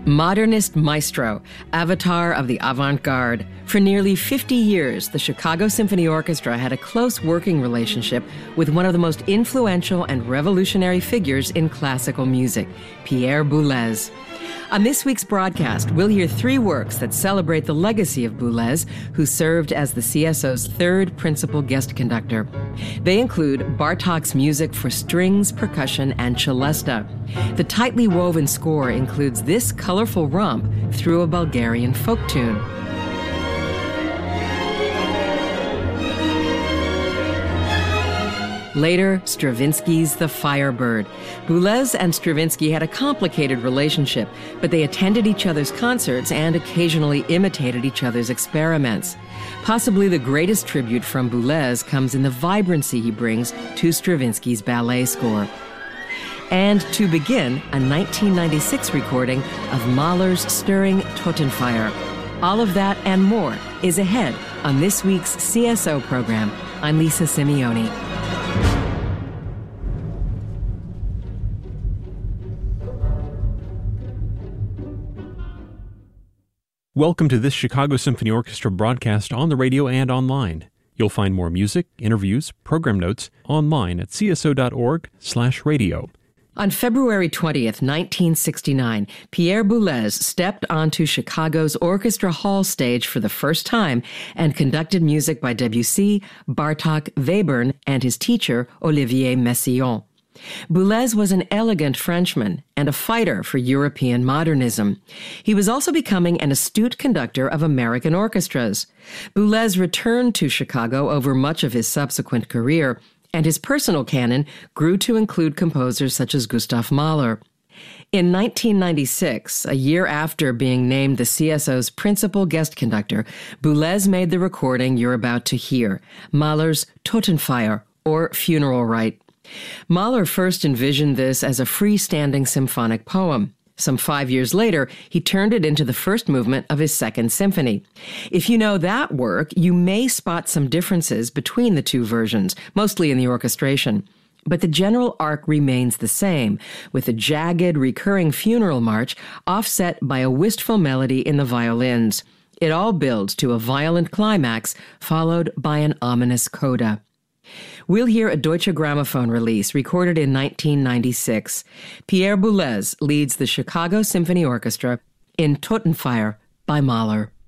Modernist maestro, avatar of the avant-garde. For nearly 50 years, the Chicago Symphony Orchestra had a close working relationship with one of the most influential and revolutionary figures in classical music, Pierre Boulez. On this week's broadcast, we'll hear three works that celebrate the legacy of Boulez, who served as the CSO's third principal guest conductor. They include Bartók's music for strings, percussion, and celesta. The tightly woven score includes this colorful romp through a Bulgarian folk tune. Later, Stravinsky's The Firebird. Boulez and Stravinsky had a complicated relationship, but they attended each other's concerts and occasionally imitated each other's experiments. Possibly the greatest tribute from Boulez comes in the vibrancy he brings to Stravinsky's ballet score. And to begin, a 1996 recording of Mahler's stirring Totenfeier. All of that and more is ahead on this week's CSO program. I'm Lisa Simeoni. Welcome to this Chicago Symphony Orchestra broadcast on the radio and online. You'll find more music, interviews, program notes online at cso.org/radio. On February 20th, 1969, Pierre Boulez stepped onto Chicago's Orchestra Hall stage for the first time and conducted music by Debussy, Bartók, Webern, and his teacher, Olivier Messiaen. Boulez was an elegant Frenchman and a fighter for European modernism. He was also becoming an astute conductor of American orchestras. Boulez returned to Chicago over much of his subsequent career, and his personal canon grew to include composers such as Gustav Mahler. In 1996, a year after being named the CSO's principal guest conductor, Boulez made the recording you're about to hear, Mahler's Totenfeier, or Funeral Rite. Mahler first envisioned this as a freestanding symphonic poem. Some 5 years later, he turned it into the first movement of his second symphony. If you know that work, you may spot some differences between the two versions, mostly in the orchestration. But the general arc remains the same, with a jagged, recurring funeral march offset by a wistful melody in the violins. It all builds to a violent climax, followed by an ominous coda. We'll hear a Deutsche Grammophon release recorded in 1996. Pierre Boulez leads the Chicago Symphony Orchestra in Totenfeier by Mahler.